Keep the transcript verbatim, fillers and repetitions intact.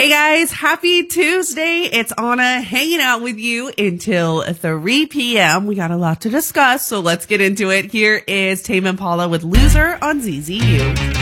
guys, happy Tuesday. It's Anna hanging out with you until three p.m. We got a lot to discuss, so let's get into it. Here is Tame Impala with Loser on Z Z U.